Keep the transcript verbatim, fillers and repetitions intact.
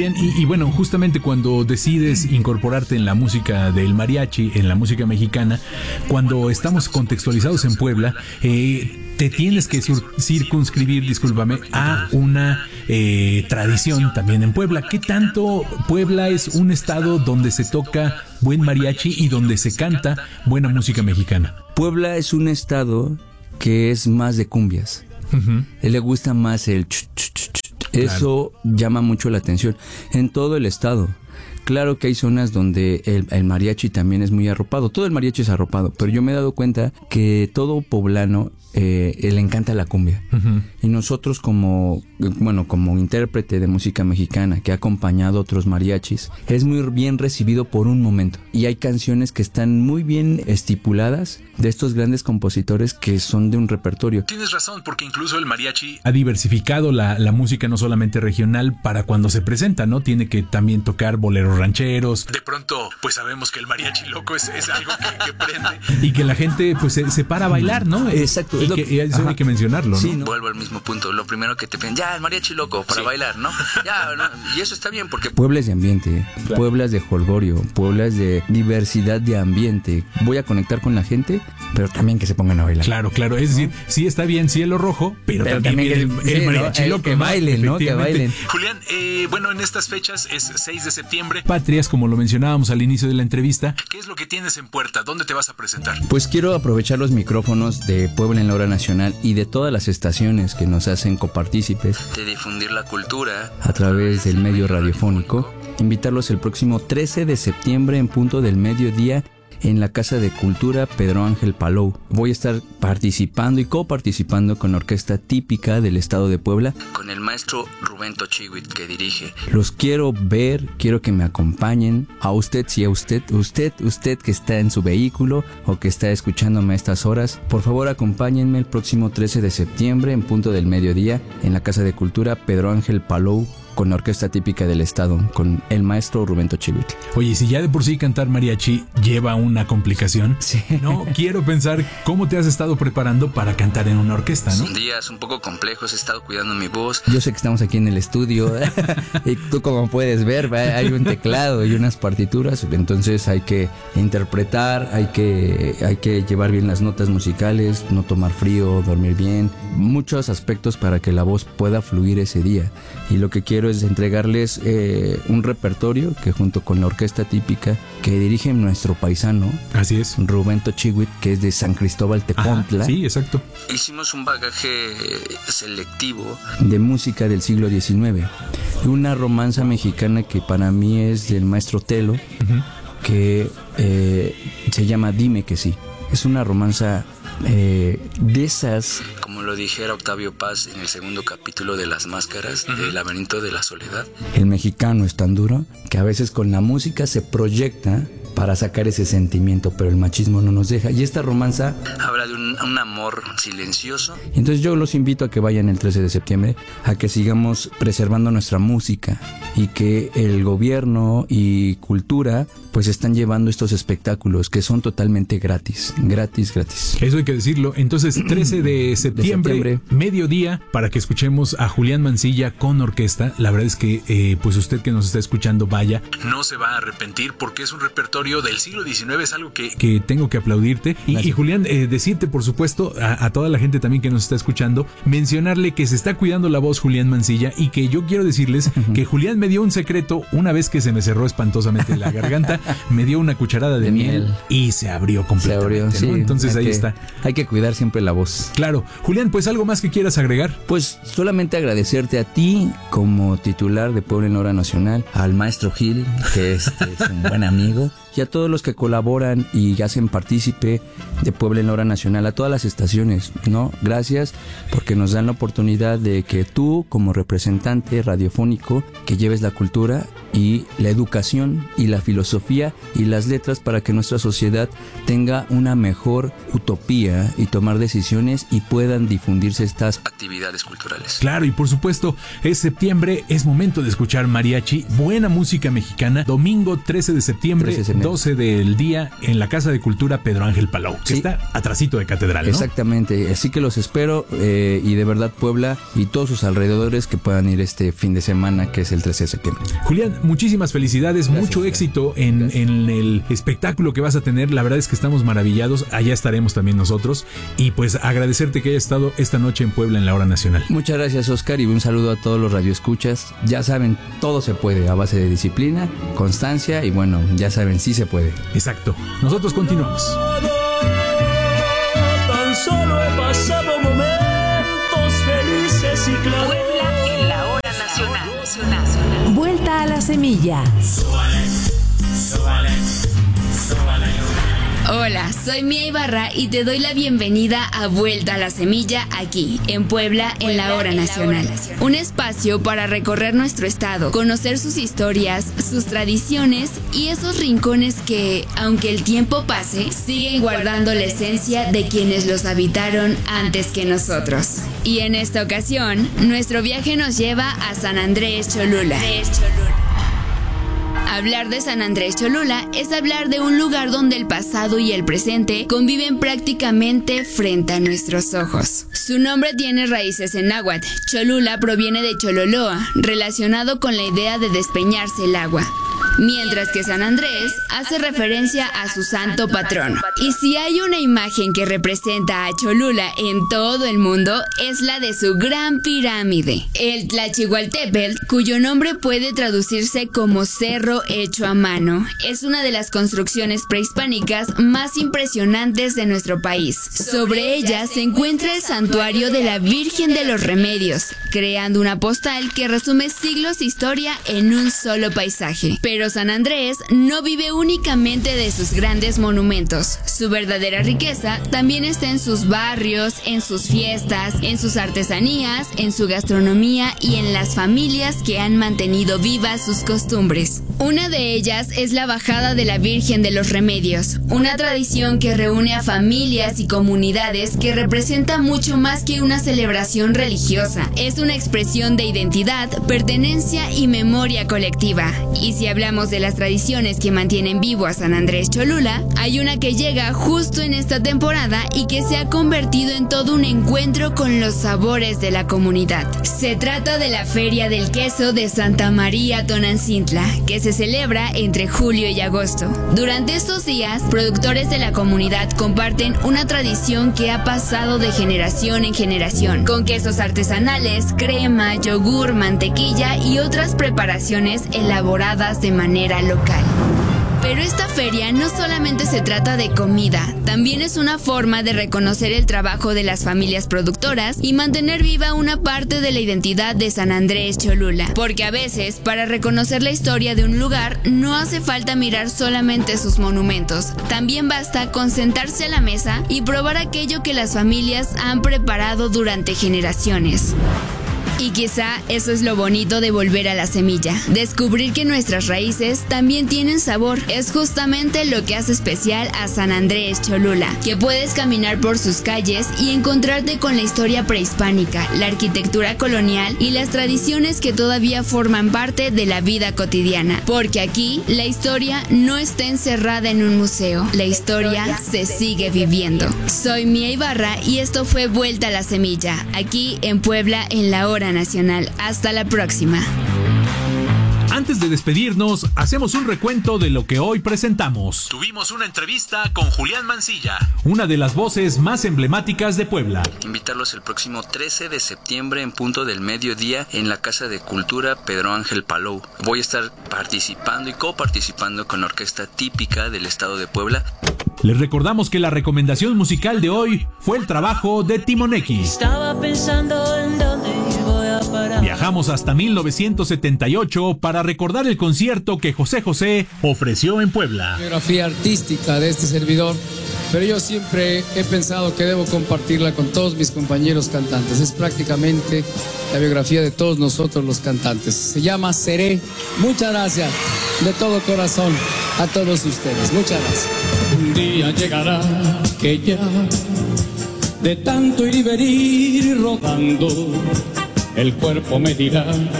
Julián, y, y bueno, justamente cuando decides incorporarte en la música del mariachi, en la música mexicana, cuando estamos contextualizados en Puebla, eh, te tienes que sur- circunscribir, discúlpame, a una eh, tradición también en Puebla. ¿Qué tanto Puebla es un estado donde se toca buen mariachi y donde se canta buena música mexicana? Puebla es un estado que es más de cumbias. Uh-huh. A él le gusta más el ch, ch, ch, ch. Eso claro. llama mucho la atención en todo el estado. Claro que hay zonas donde el, el mariachi también es muy arropado. Todo el mariachi es arropado, pero yo me he dado cuenta que todo poblano eh, le encanta la cumbia. Uh-huh. Y nosotros como, bueno, como intérprete de música mexicana que ha acompañado a otros mariachis, es muy bien recibido por un momento. Y hay canciones que están muy bien estipuladas de estos grandes compositores que son de un repertorio. Tienes razón, porque incluso el mariachi ha diversificado la, la música no solamente regional para cuando se presenta, ¿no? Tiene que también tocar boleros rancheros. De pronto, pues sabemos que el mariachi loco es, es algo que, que prende. Y que la gente pues se, se para a bailar, ¿no? Exacto. Y, que, y eso hay que mencionarlo, ¿no? Sí, ¿no? Vuelvo al mismo punto. Lo primero que te piden, ya, el mariachi loco para sí. bailar, ¿no? Ya, ¿no? Y eso está bien porque... Puebla es de ambiente, claro. Puebla es de jolgorio, Puebla es de diversidad de ambiente. Voy a conectar con la gente, pero también que se pongan a bailar. Claro, claro. Es ¿no? decir, sí está bien cielo rojo, pero, pero también, también el, el, el mariachi ¿no? loco. Que bailen, ¿no? Que bailen. Julián, eh, bueno, en estas fechas es seis de septiembre. Patrias, como lo mencionábamos al inicio de la entrevista. ¿Qué es lo que tienes en puerta? ¿Dónde te vas a presentar? Pues quiero aprovechar los micrófonos de Puebla en la Hora Nacional y de todas las estaciones que nos hacen copartícipes de difundir la cultura a través del medio radiofónico. Invitarlos el próximo trece de septiembre en punto del mediodía en la Casa de Cultura Pedro Ángel Palou. Voy a estar participando y coparticipando con la orquesta típica del estado de Puebla, con el maestro Rubén Tochiwit que dirige. Los quiero ver, quiero que me acompañen. A usted, si a usted, usted, usted que está en su vehículo o que está escuchándome a estas horas, por favor acompáñenme el próximo trece de septiembre en punto del mediodía en la Casa de Cultura Pedro Ángel Palou, con la orquesta típica del estado, con el maestro Rubén Tochiwit. Oye, si ya de por sí cantar mariachi lleva una complicación, sí. no quiero pensar cómo te has estado preparando para cantar en una orquesta, ¿no? Son días un poco complejos, he estado cuidando mi voz. Yo sé que estamos aquí en el estudio y tú como puedes ver, hay un teclado y unas partituras, entonces hay que interpretar, hay que, hay que llevar bien las notas musicales, no tomar frío, dormir bien, muchos aspectos para que la voz pueda fluir ese día. Y lo que quiero es entregarles eh, un repertorio que junto con la orquesta típica que dirige nuestro paisano, así es, Rubén Tochiwit, que es de San Cristóbal Tepontla. Ajá, sí, exacto. Hicimos un bagaje selectivo de música del siglo diecinueve, una romanza mexicana que para mí es del maestro Telo, uh-huh. que eh, se llama Dime que sí. Es una romanza eh, de esas, como lo dijera Octavio Paz en el segundo capítulo de Las Máscaras, uh-huh. del Laberinto de la Soledad. El mexicano es tan duro que a veces con la música se proyecta para sacar ese sentimiento, pero el machismo no nos deja. Y esta romanza habla de un, un amor silencioso. Entonces yo los invito a que vayan el trece de septiembre, a que sigamos preservando nuestra música y que el gobierno y cultura pues están llevando estos espectáculos que son totalmente gratis, gratis, gratis. Eso hay que decirlo. Entonces trece de septiembre, de septiembre, mediodía, para que escuchemos a Julián Mancilla con orquesta. La verdad es que eh, pues usted que nos está escuchando, vaya, no se va a arrepentir porque es un repertorio del siglo diecinueve, es algo que, que tengo que aplaudirte. Y, y Julián, eh, decirte por supuesto a, a toda la gente también que nos está escuchando, mencionarle que se está cuidando la voz Julián Mancilla y que yo quiero decirles uh-huh. que Julián me dio un secreto una vez que se me cerró espantosamente la garganta, me dio una cucharada de, de miel, miel y se abrió completamente. Se abrió, sí, ¿no? Entonces ahí que, está. Hay que cuidar siempre la voz. Claro. Julián, pues algo más que quieras agregar. Pues solamente agradecerte a ti como titular de Puebla en Hora Nacional, al maestro Gil, que es, es un buen amigo, y a todos los que colaboran y hacen partícipe de Puebla en la Hora Nacional, a todas las estaciones, ¿no? Gracias porque nos dan la oportunidad de que tú, como representante radiofónico, que lleves la cultura y la educación y la filosofía y las letras para que nuestra sociedad tenga una mejor utopía y tomar decisiones y puedan difundirse estas actividades culturales. Claro, y por supuesto, es septiembre, es momento de escuchar mariachi, buena música mexicana. Domingo trece de septiembre, doce del día, en la Casa de Cultura Pedro Ángel Palou, que sí, está atrasito de Catedral, ¿no? Exactamente, así que los espero eh, y de verdad Puebla y todos sus alrededores que puedan ir este fin de semana, que es el trece de septiembre. Julián, muchísimas felicidades, gracias, mucho éxito en, en el espectáculo que vas a tener. La verdad es que estamos maravillados, allá estaremos también nosotros, y pues agradecerte que hayas estado esta noche en Puebla en la Hora Nacional. Muchas gracias, Oscar, y un saludo a todos los radioescuchas. Ya saben, todo se puede a base de disciplina, constancia y bueno, ya saben, sí se puede. Exacto, nosotros continuamos. Tan solo he pasado momentos felices y claros. Puebla en la Hora Nacional. Vuelta a la semilla. Súbale, súbale, súbale. Hola, soy Mía Ibarra y te doy la bienvenida a Vuelta a la Semilla aquí, en Puebla, en la Hora Nacional. Un espacio para recorrer nuestro estado, conocer sus historias, sus tradiciones y esos rincones que, aunque el tiempo pase, siguen guardando la esencia de quienes los habitaron antes que nosotros. Y en esta ocasión, nuestro viaje nos lleva a San Andrés Cholula. Hablar de San Andrés Cholula es hablar de un lugar donde el pasado y el presente conviven prácticamente frente a nuestros ojos. Su nombre tiene raíces en náhuatl. Cholula proviene de Chololoa, relacionado con la idea de despeñarse el agua, mientras que San Andrés hace referencia a su santo patrón. Y si hay una imagen que representa a Cholula en todo el mundo, es la de su gran pirámide, el Tlachihualtépetl, cuyo nombre puede traducirse como cerro hecho a mano. Es una de las construcciones prehispánicas más impresionantes de nuestro país. Sobre ella se encuentra el santuario de la Virgen de los Remedios, creando una postal que resume siglos de historia en un solo paisaje. Pero San Andrés no vive únicamente de sus grandes monumentos. Su verdadera riqueza también está en sus barrios, en sus fiestas, en sus artesanías, en su gastronomía y en las familias que han mantenido vivas sus costumbres. Una de ellas es la bajada de la Virgen de los Remedios, una tradición que reúne a familias y comunidades que representa mucho más que una celebración religiosa. Es una expresión de identidad, pertenencia y memoria colectiva. Y si hablamos de las tradiciones que mantienen vivo a San Andrés Cholula, hay una que llega justo en esta temporada y que se ha convertido en todo un encuentro con los sabores de la comunidad. Se trata de la Feria del Queso de Santa María Tonancintla, que se celebra entre julio y agosto. Durante estos días, productores de la comunidad comparten una tradición que ha pasado de generación en generación, con quesos artesanales, crema, yogur, mantequilla y otras preparaciones elaboradas de manera local. Pero esta feria no solamente se trata de comida, también es una forma de reconocer el trabajo de las familias productoras y mantener viva una parte de la identidad de San Andrés Cholula. Porque a veces, para reconocer la historia de un lugar, no hace falta mirar solamente sus monumentos. También basta con sentarse a la mesa y probar aquello que las familias han preparado durante generaciones. Y quizá eso es lo bonito de volver a la semilla. Descubrir que nuestras raíces también tienen sabor. Es justamente lo que hace especial a San Andrés Cholula, que puedes caminar por sus calles y encontrarte con la historia prehispánica, la arquitectura colonial y las tradiciones que todavía forman parte de la vida cotidiana. Porque aquí la historia no está encerrada en un museo, la historia se sigue viviendo. Soy Mía Ibarra y esto fue Vuelta a la Semilla, aquí en Puebla en la Hora Nacional. Hasta la próxima. Antes de despedirnos, hacemos un recuento de lo que hoy presentamos. Tuvimos una entrevista con Julián Mancilla, una de las voces más emblemáticas de Puebla. Invitarlos el próximo trece de septiembre en punto del mediodía en la Casa de Cultura Pedro Ángel Palou. Voy a estar participando y coparticipando con la orquesta típica del estado de Puebla. Les recordamos que la recomendación musical de hoy fue el trabajo de Timonequi. Estaba pensando en dónde voy a parar. Viajamos hasta mil novecientos setenta y ocho para recordar el concierto que José José ofreció en Puebla. La biografía artística de este servidor pero yo siempre he pensado que debo compartirla con todos mis compañeros cantantes. Es prácticamente la biografía de todos nosotros los cantantes. Se llama Seré. Muchas gracias de todo corazón a todos ustedes. Muchas gracias. Un día llegará que ya de tanto ir y venir rodando, el cuerpo me dirá